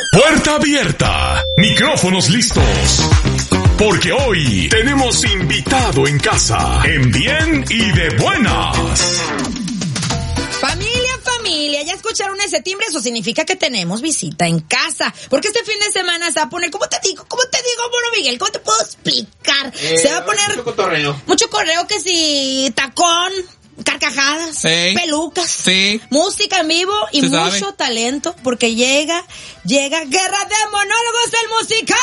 Puerta abierta, micrófonos listos, porque hoy tenemos invitado en casa, en bien y de buenas. Familia, ¿ya escucharon ese timbre? Eso significa que tenemos visita en casa, porque este fin de semana se va a poner, ¿cómo te digo, Mono Miguel? ¿Cómo te puedo explicar? Se va a poner mucho correo, que si tacón, carcajadas, pelucas, música en vivo y mucho talento, porque llega Guerra de Monólogos del Musical.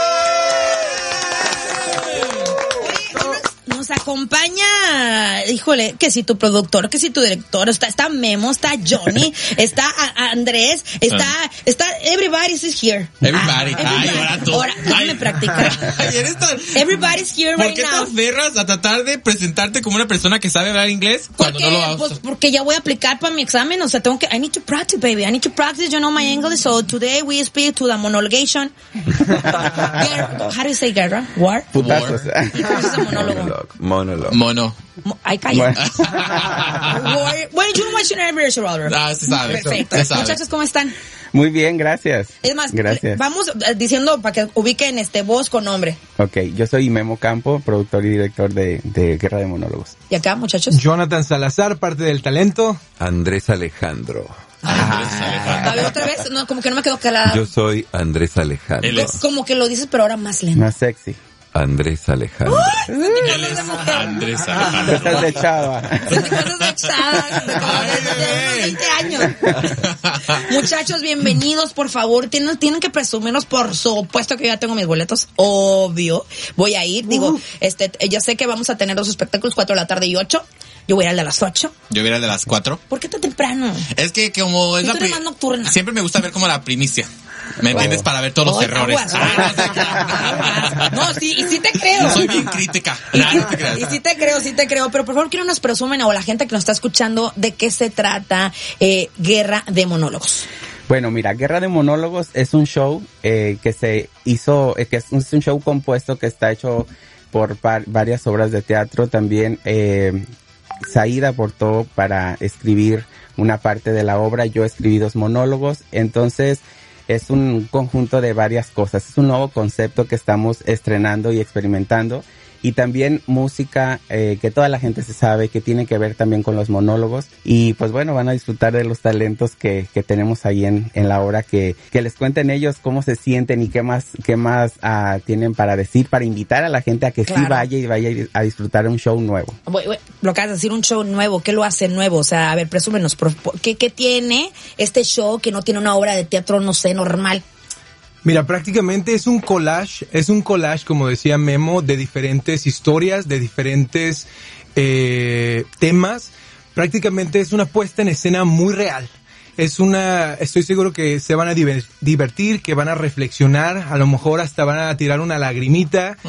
Nos acompaña, híjole, que si tu productor, que si tu director, está Memo, está Johnny, está Andrés, está everybody's here. Everybody. Ahora, déjame practicar. Everybody's here right now. ¿Por qué te aferras a tratar de presentarte como una persona que sabe hablar inglés cuando no lo haces? Pues porque ya voy a aplicar para mi examen, o sea, I need to practice, baby. I need to practice, my English. So today we speak to the monologation. How do you say guerra? War? Putazos. ¿Y cómo se dice monólogo? Mono. Ay, calla. Bueno, yo what's your name, se sabe. Perfecto. Se sabe. Muchachos, ¿cómo están? Muy bien, gracias. Es más, gracias. Vamos diciendo para que ubiquen voz con nombre. Ok, yo soy Memo Campo, productor y director de Guerra de Monólogos. ¿Y acá, muchachos? Jonathan Salazar, parte del talento. Andrés Alejandro. A ver, otra vez, no, como que no me quedó calada. Yo soy Andrés Alejandro. Como que lo dices, pero ahora más lento. Más sexy. Andrés Alejandro. Él es Andrés Alejandro. Estás de chava. Cosas de chava, de 20 años. Muchachos, bienvenidos, por favor. Tienen que presumirnos, por supuesto que yo ya tengo mis boletos. Obvio. Voy a ir, yo sé que vamos a tener 2 espectáculos, 4 de la tarde y 8. Yo voy a ir al de las 8. Yo voy a ir al de las 4. ¿Por qué tan temprano? Es que como es más nocturna. Siempre me gusta ver como la primicia. ¿Me entiendes? Para ver todos los errores. No, sí, y sí te creo. Soy bien crítica. Y sí te creo. Pero por favor, quiero nos presumen, o la gente que nos está escuchando, de qué se trata Guerra de Monólogos. Bueno, mira, Guerra de Monólogos es un show que se hizo, que es un show compuesto que está hecho por varias obras de teatro. También Saíd aportó para escribir una parte de la obra. Yo escribí 2 monólogos. Entonces, es un conjunto de varias cosas. Es un nuevo concepto que estamos estrenando y experimentando. Y también música que toda la gente se sabe, que tiene que ver también con los monólogos. Y pues bueno, van a disfrutar de los talentos que tenemos ahí en la obra, que les cuenten ellos cómo se sienten y qué más tienen para decir, para invitar a la gente a que sí vaya a disfrutar un show nuevo. Lo que vas a decir, un show nuevo, ¿qué lo hace nuevo? O sea, a ver, presúmenos, ¿qué tiene este show que no tiene una obra de teatro, no sé, normal? Mira, prácticamente es un collage, como decía Memo, de diferentes historias, de diferentes temas. Prácticamente es una puesta en escena muy real. Estoy seguro que se van a divertir, que van a reflexionar, a lo mejor hasta van a tirar una lagrimita.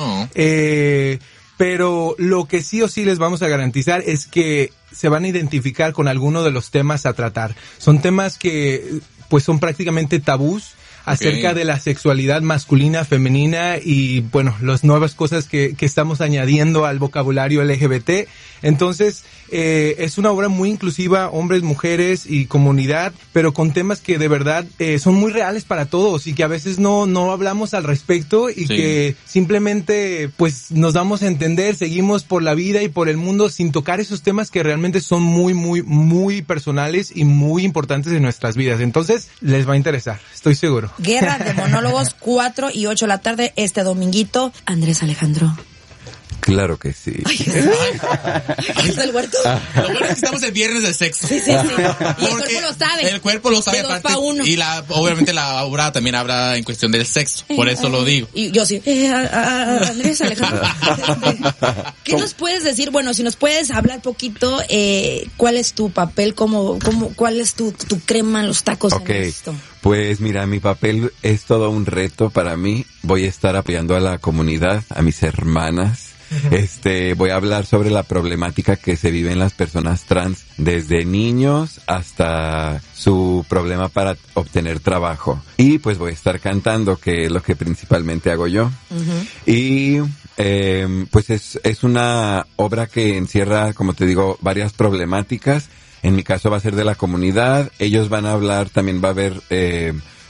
Pero lo que sí o sí les vamos a garantizar es que se van a identificar con alguno de los temas a tratar. Son temas que pues son prácticamente tabús acerca de la sexualidad masculina, femenina y, bueno, las nuevas cosas que estamos añadiendo al vocabulario LGBT. Entonces, es una obra muy inclusiva, hombres, mujeres y comunidad, pero con temas que de verdad son muy reales para todos y que a veces no hablamos al respecto y que simplemente, pues, nos damos a entender, seguimos por la vida y por el mundo sin tocar esos temas que realmente son muy, muy, muy personales y muy importantes en nuestras vidas. Entonces, les va a interesar, estoy seguro. Guerra de Monólogos, 4 y 8 de la tarde, este dominguito. Andrés Alejandro. Claro que sí. ¿Es el huerto? Lo bueno es que estamos el viernes del sexo. Sí. Y el cuerpo lo sabe. El cuerpo lo sabe, de aparte. 2 pa' 1. Y obviamente la obra también habla en cuestión del sexo. Por eso lo digo. Y yo sí. Andrés Alejandro. ¿Qué nos puedes decir? Bueno, si nos puedes hablar poquito, ¿cuál es tu papel? ¿Cuál es tu crema en los tacos en esto? Pues mira, mi papel es todo un reto para mí. Voy a estar apoyando a la comunidad, a mis hermanas. Voy a hablar sobre la problemática que se vive en las personas trans, desde niños hasta su problema para obtener trabajo. Y pues voy a estar cantando, que es lo que principalmente hago yo. Y pues es una obra que encierra, como te digo, varias problemáticas. En mi caso va a ser de la comunidad. Ellos van a hablar, también va a haber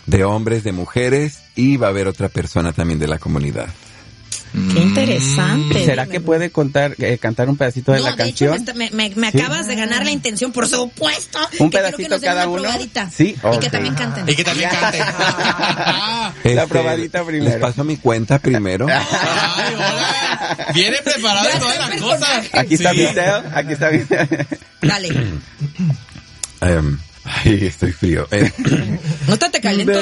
de hombres, de mujeres, y va a haber otra persona también de la comunidad. Qué interesante. ¿Será que puede cantar un pedacito de la canción? Hecho, me acabas de ganar la intención, por supuesto. Un pedacito cada uno. Sí, okay. Y que también canten. Y que también canten. La probadita primero. Les paso mi cuenta primero. Ay, hola. Viene preparado de todas las cosas. Aquí está mi video. Dale. Ay, estoy frío. No te caliento.